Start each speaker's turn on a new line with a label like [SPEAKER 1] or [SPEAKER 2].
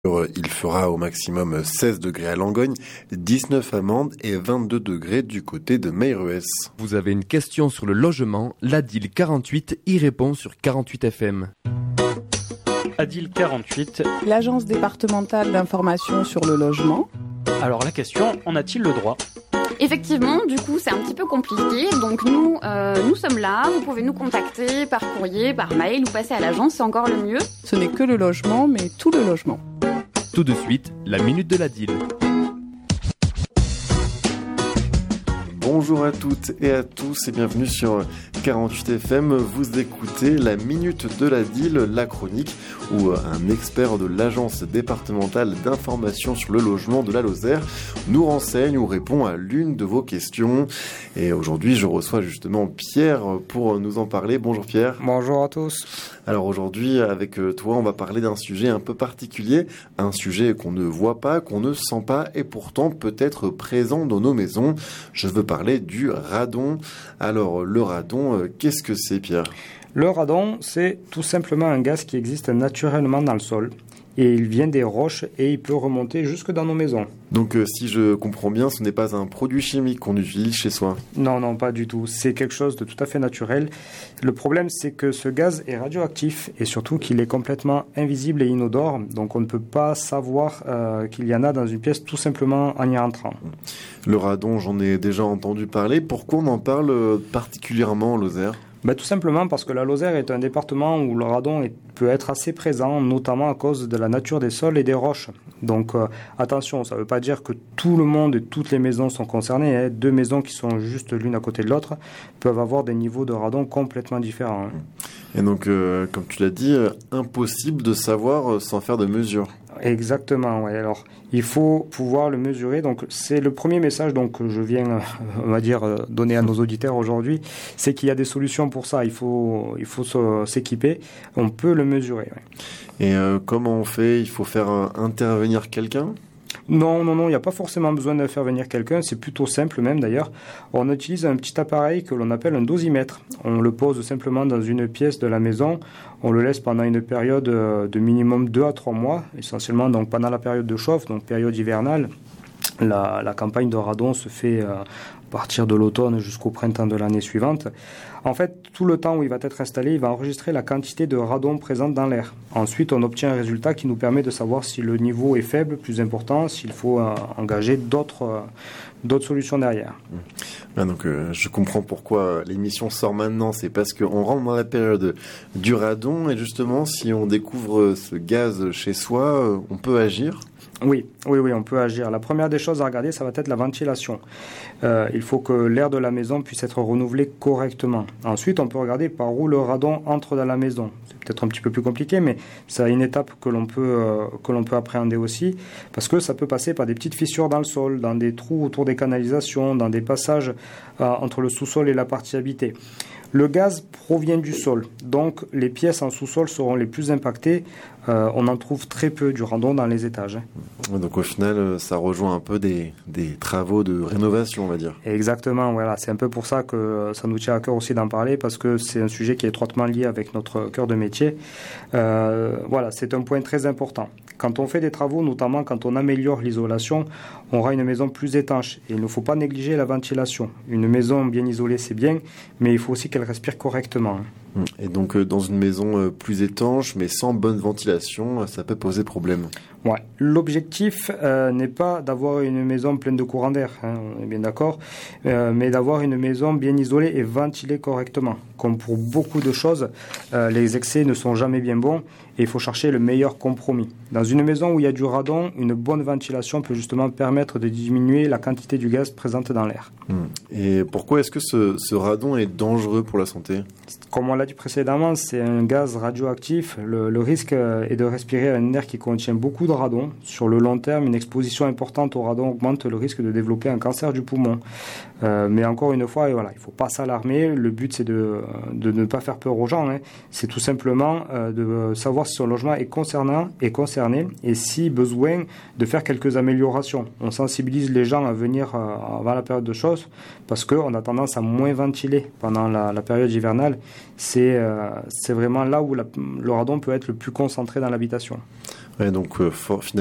[SPEAKER 1] Il fera au maximum 16 degrés à Langogne, 19 à Mende et 22 degrés du côté de Meyrues.
[SPEAKER 2] Vous avez une question sur le logement, l'ADIL 48 y répond sur 48 FM.
[SPEAKER 3] ADIL 48.
[SPEAKER 4] L'agence départementale d'information sur le logement.
[SPEAKER 3] Alors la question, en a-t-il le droit ?
[SPEAKER 5] Effectivement, du coup, c'est un petit peu compliqué. Donc nous sommes là. Vous pouvez nous contacter par courrier, par mail ou passer à l'agence, c'est encore le mieux.
[SPEAKER 4] Ce n'est que le logement, mais tout le logement.
[SPEAKER 2] Tout de suite, la minute de l'ADIL.
[SPEAKER 1] Bonjour à toutes et à tous et bienvenue sur 48 FM. Vous écoutez la Minute de l'ADIL, la chronique où un expert de l'agence départementale d'information sur le logement de la Lozère nous renseigne ou répond à l'une de vos questions. Et aujourd'hui, je reçois justement Pierre pour nous en parler. Bonjour Pierre.
[SPEAKER 6] Bonjour à tous.
[SPEAKER 1] Alors aujourd'hui, avec toi, on va parler d'un sujet un peu particulier, un sujet qu'on ne voit pas, qu'on ne sent pas et pourtant peut être présent dans nos maisons. Je veux parler du radon. Alors le radon, qu'est-ce que c'est Pierre ?
[SPEAKER 6] Le radon, c'est tout simplement un gaz qui existe naturellement dans le sol. Et il vient des roches et il peut remonter jusque dans nos maisons.
[SPEAKER 1] Donc si je comprends bien, ce n'est pas un produit chimique qu'on utilise chez soi ?
[SPEAKER 6] Non, pas du tout. C'est quelque chose de tout à fait naturel. Le problème, c'est que ce gaz est radioactif et surtout qu'il est complètement invisible et inodore. Donc on ne peut pas savoir qu'il y en a dans une pièce tout simplement en y entrant.
[SPEAKER 1] Le radon, j'en ai déjà entendu parler. Pourquoi on en parle particulièrement en Lozère ?
[SPEAKER 6] Tout simplement parce que la Lozère est un département où le radon peut être assez présent, notamment à cause de la nature des sols et des roches. Donc attention, ça ne veut pas dire que tout le monde et toutes les maisons sont concernées. Deux maisons qui sont juste l'une à côté de l'autre peuvent avoir des niveaux de radon complètement différents.
[SPEAKER 1] Et donc, comme tu l'as dit, impossible de savoir sans faire de mesures.
[SPEAKER 6] Exactement, ouais. Alors, il faut pouvoir le mesurer. Donc, c'est le premier message que je viens, donner à nos auditeurs aujourd'hui, c'est qu'il y a des solutions pour ça. Il faut s'équiper. On peut le mesurer. Ouais.
[SPEAKER 1] Et comment on fait ? Il faut faire intervenir quelqu'un ?
[SPEAKER 6] Non, il n'y a pas forcément besoin de faire venir quelqu'un, c'est plutôt simple même d'ailleurs. On utilise un petit appareil que l'on appelle un dosimètre. On le pose simplement dans une pièce de la maison, on le laisse pendant une période de minimum 2 à 3 mois, essentiellement donc pendant la période de chauffe, donc période hivernale. La campagne de radon se fait à partir de l'automne jusqu'au printemps de l'année suivante. En fait, tout le temps où il va être installé, il va enregistrer la quantité de radon présente dans l'air. Ensuite, on obtient un résultat qui nous permet de savoir si le niveau est faible, plus important, s'il faut engager d'autres solutions derrière.
[SPEAKER 1] Donc, je comprends pourquoi l'émission sort maintenant. C'est parce qu'on rentre dans la période du radon et justement, si on découvre ce gaz chez soi, on peut agir.
[SPEAKER 6] Oui, on peut agir. La première des choses à regarder, ça va être la ventilation. Il faut que l'air de la maison puisse être renouvelé correctement. Ensuite, on peut regarder par où le radon entre dans la maison. C'est peut-être un petit peu plus compliqué, mais c'est une étape que l'on peut appréhender aussi, parce que ça peut passer par des petites fissures dans le sol, dans des trous autour des canalisations, dans des passages entre le sous-sol et la partie habitée. Le gaz provient du sol, donc les pièces en sous-sol seront les plus impactées. On en trouve très peu du radon dans les étages.
[SPEAKER 1] Donc au final, ça rejoint un peu des travaux de rénovation, on va dire.
[SPEAKER 6] Exactement, voilà. C'est un peu pour ça que ça nous tient à cœur aussi d'en parler, parce que c'est un sujet qui est étroitement lié avec notre cœur de métier. C'est un point très important. Quand on fait des travaux, notamment quand on améliore l'isolation, on aura une maison plus étanche. Et il ne faut pas négliger la ventilation. Une maison bien isolée, c'est bien, mais il faut aussi qu'elle respire correctement.
[SPEAKER 1] Et donc, dans une maison plus étanche, mais sans bonne ventilation, ça peut poser problème.
[SPEAKER 6] Ouais. L'objectif n'est pas d'avoir une maison pleine de courant d'air, on est bien d'accord, mais d'avoir une maison bien isolée et ventilée correctement. Comme pour beaucoup de choses, les excès ne sont jamais bien bons et il faut chercher le meilleur compromis. Dans une maison où il y a du radon, une bonne ventilation peut justement permettre de diminuer la quantité du gaz présente dans l'air.
[SPEAKER 1] Et pourquoi est-ce que ce radon est dangereux pour la santé ?
[SPEAKER 6] Comme on l'a dit précédemment, c'est un gaz radioactif. Le risque est de respirer un air qui contient beaucoup de radon. Sur le long terme, une exposition importante au radon augmente le risque de développer un cancer du poumon. Mais encore une fois, il ne faut pas s'alarmer. Le but, c'est de ne pas faire peur aux gens. C'est tout simplement de savoir si son logement est concerné et si besoin de faire quelques améliorations. On sensibilise les gens à venir avant la période de chauffe parce qu'on a tendance à moins ventiler pendant la période hivernale. C'est vraiment là où le radon peut être le plus concentré dans l'habitation.
[SPEAKER 1] Ouais, donc finalement